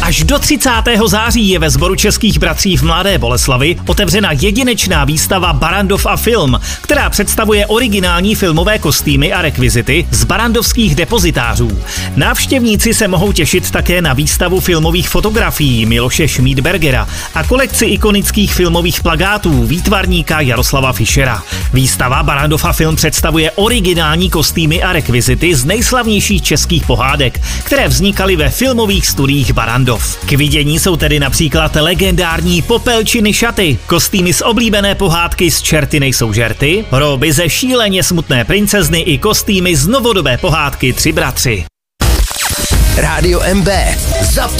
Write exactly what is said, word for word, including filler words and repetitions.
Až do třicátého září je ve Sboru českých bratří v Mladé Boleslavi otevřena jedinečná výstava Barrandov a film, která představuje originální filmové kostýmy a rekvizity z barrandovských depozitářů. Návštěvníci se mohou těšit také na výstavu filmových fotografií Miloše Schmidbergera a kolekci ikonických filmových plakátů výtvarníka Jaroslava Fischera. Výstava Barrandov a film představuje originální kostýmy a rekvizity z nejslavnějších českých pohádek, které vznikaly ve filmových studiích Barrandov. K vidění jsou tedy například legendární popelčiny šaty, kostýmy z oblíbené pohádky Z čerty nejsou žerty, roby ze šíleně smutné princezny i kostýmy z novodobé pohádky Tři bratři. Rádio M B. Zap